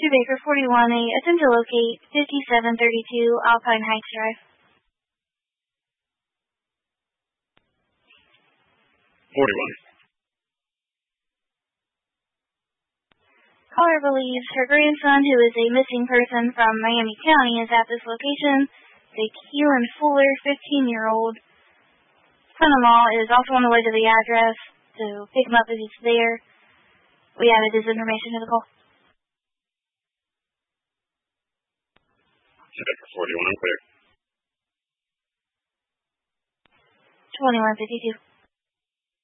To Baker 41A, attempt to locate 5732 Alpine Heights Drive. 41. Caller believes her grandson, who is a missing person from Miami County, is at this location. The Keelan Fuller, 15-year-old son-in-law, is also on the way to the address to pick him up if he's there. We added his information to the call. Baker 41, I'm clear. 2152.